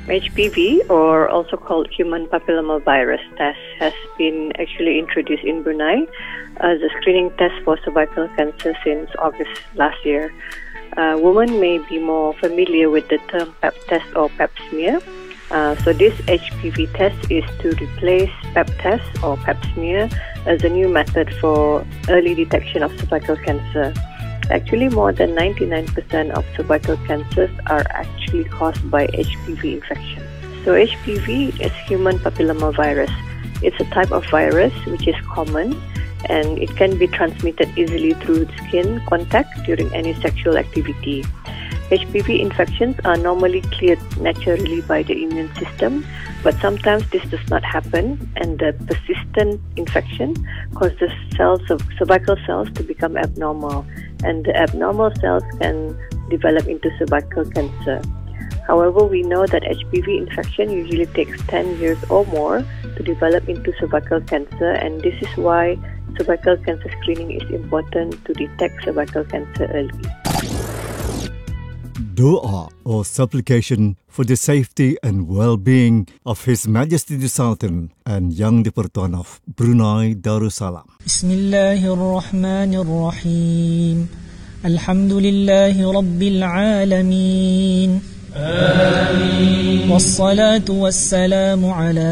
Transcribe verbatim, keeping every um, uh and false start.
H P V, or also called human papillomavirus test, has been actually introduced in Brunei as a screening test for cervical cancer since August last year. Uh, women may be more familiar with the term Pap test or Pap smear. Uh, so this H P V test is to replace Pap test or Pap smear as a new method for early detection of cervical cancer. Actually, more than ninety-nine percent of cervical cancers are actually caused by H P V infection. So H P V is human papillomavirus. It's a type of virus which is common, and it can be transmitted easily through skin contact during any sexual activity. H P V infections are normally cleared naturally by the immune system, but sometimes this does not happen, and the persistent infection causes cells of cervical cells to become abnormal, and the abnormal cells can develop into cervical cancer. However, we know that H P V infection usually takes ten years or more to develop into cervical cancer, and this is why cervical cancer screening is important to detect cervical cancer early. Doa or supplication for the safety and well-being of His Majesty the Sultan and Yang di-Pertuan of Brunei Darussalam. Bismillahirrahmanirrahim. Alhamdulillahi Rabbil Alamin. Amin. Wassalatu wassalamu ala